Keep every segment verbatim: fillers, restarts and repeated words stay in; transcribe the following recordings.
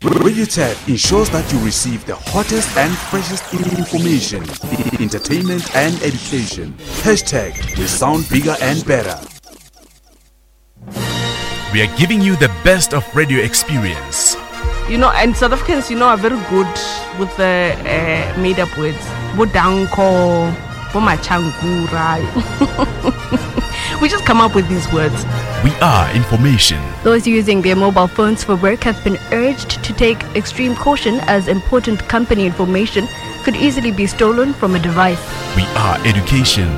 Radio Tab ensures that you receive the hottest and freshest information, entertainment and education. Hashtag we sound bigger and better. We are giving you the best of radio experience. You know, and South Africans, you know, are very good with the uh, made-up words. Bodanko, bomachangura. We just come up with these words. We are information. Those using their mobile phones for work have been urged to take extreme caution as important company information could easily be stolen from a device. We are education.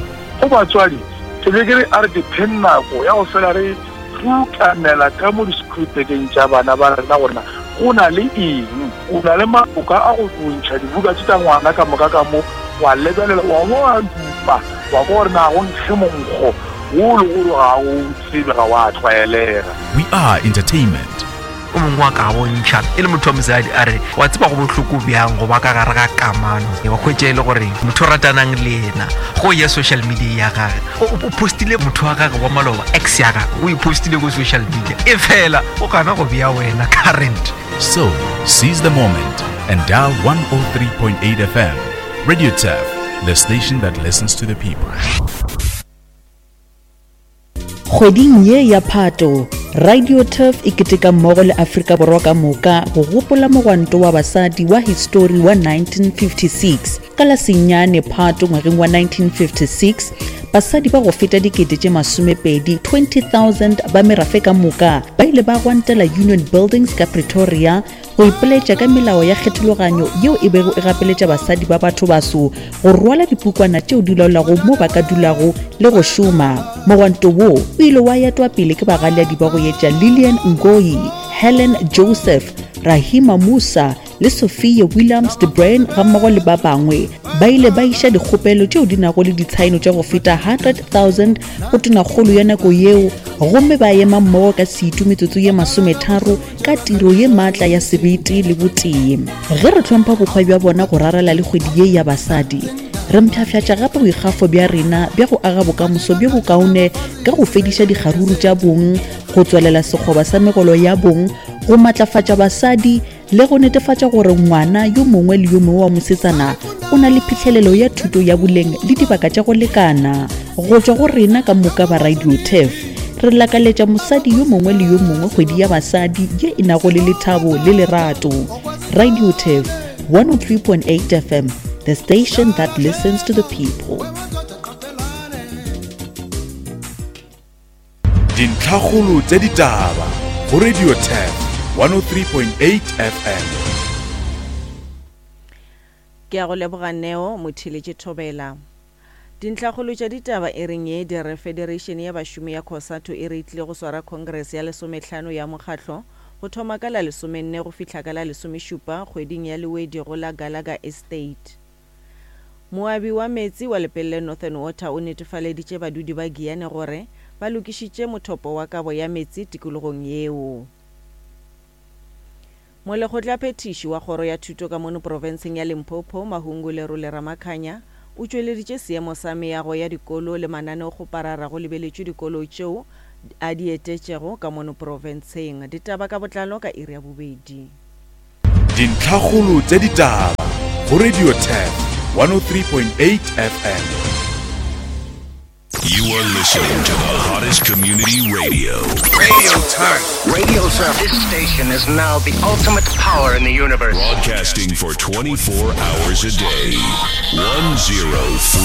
Una le eng una le maoka a go tsontšha dibuka tse tsa ngwana ka moka ka mo wa lebelela wa mo a dupa wa go rena go ntshe monkgo wo le go ga o tsebe ga wa tlwaelega. We are entertainment. O mongwe wa ka bontšha e le motho wa mosadi a re wa tseba go bohloko bjang go ba ka gare ga kamano wa khwetše le gore motho ratanang le ena go ya social media ya gage o postile motho wa gage wa maloba ex ya gage o ipostile go social media e fela o kana go bia wena current. So seize the moment and dial one oh three point eight F M. Radio Tab, the station that listens to the people. Kgweding ye ya Phato, Radio Turf e keteka mmogo le Afrika Borwa ka moka go gopola mogwanto wa basadi wa history wa nineteen fifty-six. Ka la senyane Phato ngwageng wa nineteen fifty-six, basadi ba go feta dikete tše masomepedi twenty thousand ba merafe ka moka ba ile ba gwantela Union Buildings ka Pretoria go ipeletša ka melao ya kgetologanyo yeo e bego e gapeletša basadi ba batho baso go rwala dipukwana tšeo di laolago mo ba ka dulago le go šoma. Mogwanto wo o ile wa yatwa pele ke bagaleadi ba go yetša Lillian Ngoyi, Helen Joseph, Rahima Musa le Sophia Williams de Bruin ga mmogo le ba bangwe ba ile ba iša dikgopelo tšeo di nago le ditshaeno tša go feta one hundred thousand go tonakgolo ya nako yeo gomme ba ema mmogo ka seitu metsotso ye masometharo ka tiro ye maatla ya sebete le botee. Ge re tlhompha bokgwa bja bona go rarela le kgwedi ye ya basadi, re mpšhafatša gape boikgafo bja rena bja go aga bokamoso bjo bokaone ka go fediša dikgaruru tša bong, go tswelela sekgoba sa megolo ya bong, go matlafatša basadi le go netefatša gore ngwana yo mongwe le yo mongwe wa mosetsana o na le phitlhelelo ya thuto ya boleng le dibaka tša go lekana. Go tšwa go rena ka moka ba Radio Turf, re lakaletša mosadi yo mongwe le yo mongwe kgwedi ya basadi ye e nago le lethabo le lerato. Radio Turf, one oh three point eight F M, the station that listens to the people. Dintlhakgolo tse ditaba go Radio Tab one oh three point eight F M. Ke a go leboga Neo Mothiletše Thobela. Dintlhakgolo tša ditaba e reng ye dire Federation ya bašomi ya COSATU e re itlile go swara Congress ya lesomehlano ya mokgatlo go thoma ka la lesomenne go fihla ka la lesomešupa kgweding ya lewedi go la Gallagher Estate. Moabi wa metsi wa lepelle Northern Water o netefaleditše badudi ba Giyane gore ba lokišitše mothopo wa kabo ya metsi tikologong yeo. Molekgotla phetiši wa kgoro ya thuto ka mono provinceng ya Limpopo Mahungulero le Ramakhanya o tšweleditše seemo sa meago ya dikolo le mananeo go parara go lebeletšwe dikolo tšeo a di etetšego ka mono provinceng. Ditaba ka botlalo ka iri ya bobedi. Dintlhakgolo tše ditaba go Radio Tab one oh three point eight F M. You are listening to the hottest community radio. Radio Turf. Radio Turf. This station is now the ultimate power in the universe. Broadcasting for twenty-four hours a day. one oh three